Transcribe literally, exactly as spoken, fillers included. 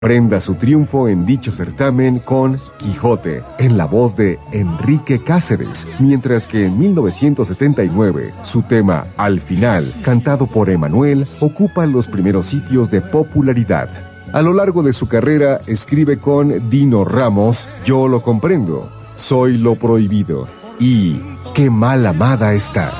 Prenda su triunfo en dicho certamen con Quijote, en la voz de Enrique Cáceres, mientras que en mil novecientos setenta y nueve, su tema Al Final, cantado por Emanuel, ocupa los primeros sitios de popularidad. A lo largo de su carrera, escribe con Dino Ramos Yo lo comprendo, Soy lo prohibido y Qué mal amada estás.